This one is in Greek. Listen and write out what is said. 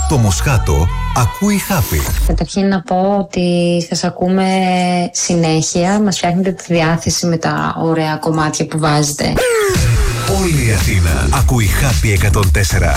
Το Μοσχάτο ακούει Happy. Καταρχήν να πω ότι σας ακούμε συνέχεια. Μας φτιάχνετε τη διάθεση με τα ωραία κομμάτια που βάζετε. Όλη η Αθήνα ακούει Happy 104.